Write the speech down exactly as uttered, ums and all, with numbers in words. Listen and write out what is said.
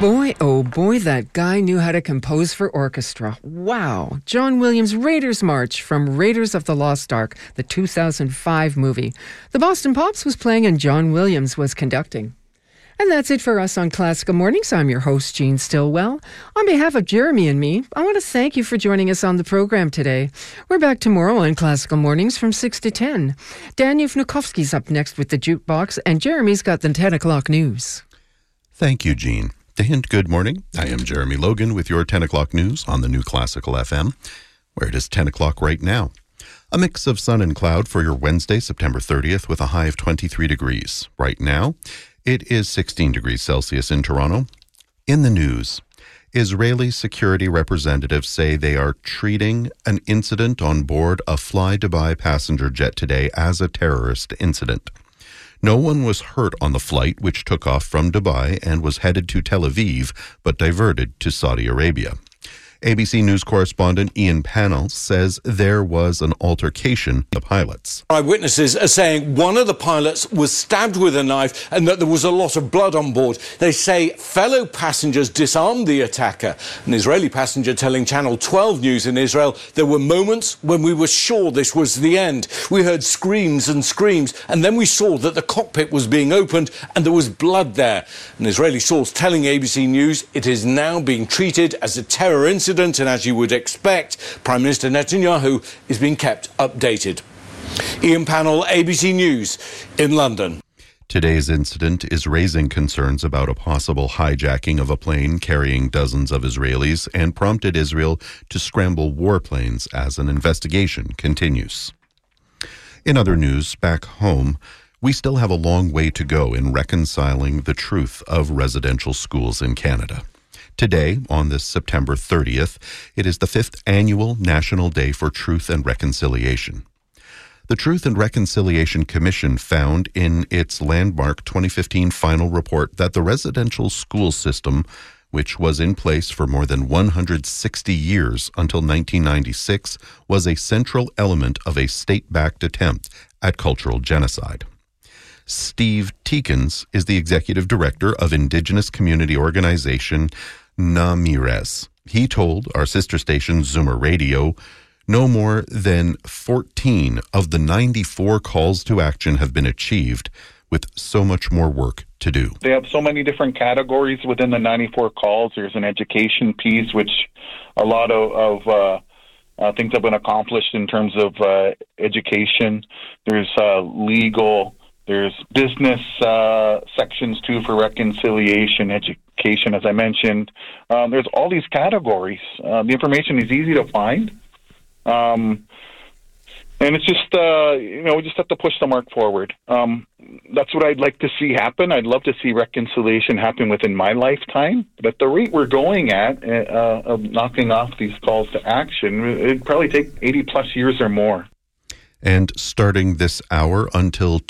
Boy, oh boy, that guy knew how to compose for orchestra. Wow. John Williams' Raiders March from Raiders of the Lost Ark, the two thousand five movie. The Boston Pops was playing and John Williams was conducting. And that's it for us on Classical Mornings. I'm your host, Jean Stillwell. On behalf of Jeremy and me, I want to thank you for joining us on the program today. We're back tomorrow on Classical Mornings from six to ten. Dan Yevnukovsky's up next with the Jukebox, and Jeremy's got the ten o'clock news. Thank you, Jean. And good morning. I am Jeremy Logan with your ten o'clock news on the New Classical F M, where it is ten o'clock right now. A mix of sun and cloud for your Wednesday, September thirtieth, with a high of twenty-three degrees. Right now, it is sixteen degrees Celsius in Toronto. In the news, Israeli security representatives say they are treating an incident on board a Fly Dubai passenger jet today as a terrorist incident. No one was hurt on the flight, which took off from Dubai and was headed to Tel Aviv, but diverted to Saudi Arabia. A B C News correspondent Ian Pannell says there was an altercation with the pilots. Eyewitnesses are saying one of the pilots was stabbed with a knife and that there was a lot of blood on board. They say fellow passengers disarmed the attacker. An Israeli passenger telling Channel twelve News in Israel, there were moments when we were sure this was the end. We heard screams and screams, and then we saw that the cockpit was being opened and there was blood there. An Israeli source telling A B C News it is now being treated as a terror incident. And as you would expect, Prime Minister Netanyahu is being kept updated. Ian Pannell, A B C News in London. Today's incident is raising concerns about a possible hijacking of a plane carrying dozens of Israelis and prompted Israel to scramble warplanes as an investigation continues. In other news, back home, we still have a long way to go in reconciling the truth of residential schools in Canada. Today, on this September thirtieth, it is the fifth annual National Day for Truth and Reconciliation. The Truth and Reconciliation Commission found in its landmark twenty fifteen final report that the residential school system, which was in place for more than one hundred sixty years until nineteen ninety-six, was a central element of a state-backed attempt at cultural genocide. Steve Teekins is the executive director of Indigenous community organization Namires. He told our sister station Zoomer Radio, no more than fourteen of the ninety-four calls to action have been achieved, with so much more work to do. They have so many different categories within the ninety-four calls. There's an education piece, which a lot of, of uh, uh, things have been accomplished in terms of uh, education. There's uh, legal. There's business uh, sections, too, for reconciliation, education, as I mentioned. Um, there's all these categories. Uh, the information is easy to find. Um, and it's just, uh, you know, we just have to push the mark forward. Um, that's what I'd like to see happen. I'd love to see reconciliation happen within my lifetime. But at the rate we're going at, uh, of knocking off these calls to action, it'd probably take eighty plus years or more. And starting this hour until